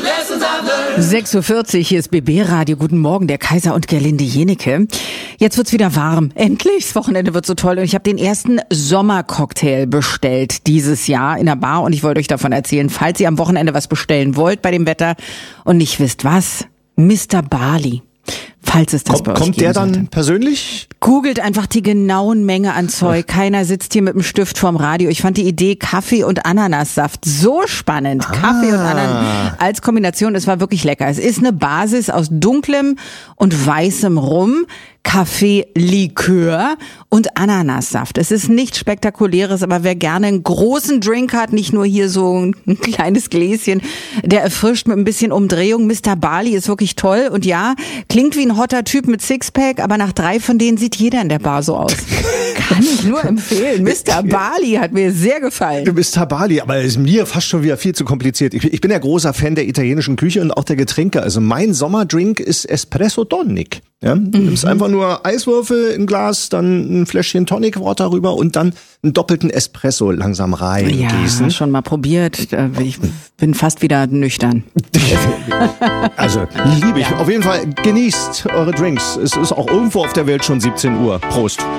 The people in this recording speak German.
6:40 Uhr, hier ist BB Radio. Guten Morgen, der Kaiser und Gerlinde Jenecke. Jetzt wird's wieder warm. Endlich, das Wochenende wird so toll. Und ich habe den ersten Sommercocktail bestellt dieses Jahr in der Bar. Und ich wollte euch davon erzählen, falls ihr am Wochenende was bestellen wollt bei dem Wetter und nicht wisst was, Mr. Barley. Falls es das bei euch Kommt der dann sollte. persönlich? Googelt einfach die genauen Menge an Zeug. Keiner sitzt hier mit dem Stift vorm Radio. Ich fand die Idee Kaffee und Ananassaft so spannend. Kaffee und Ananas als Kombination, es war wirklich lecker. Es ist eine Basis aus dunklem und weißem Rum, Kaffee, Likör und Ananassaft. Es ist nichts Spektakuläres, aber wer gerne einen großen Drink hat, nicht nur hier so ein kleines Gläschen, der erfrischt mit ein bisschen Umdrehung. Mr. Barley ist wirklich toll und ja, klingt wie ein hotter Typ mit Sixpack, aber nach 3 von denen sieht jeder in der Bar so aus. Kann ich nur empfehlen. Mr. Barley hat mir sehr gefallen. Mr. Barley, aber ist mir fast schon wieder viel zu kompliziert. Ich bin ja großer Fan der italienischen Küche und auch der Getränke. Also mein Sommerdrink ist Espresso Tonic. Ja, du nimmst einfach nur Eiswürfel im Glas, dann ein Fläschchen Tonic Water rüber und dann einen doppelten Espresso langsam reingießen. Ja, schon mal probiert. Ich bin fast wieder nüchtern. Also, liebe ich. Auf jeden Fall genießt eure Drinks. Es ist auch irgendwo auf der Welt schon 17 Uhr. Prost.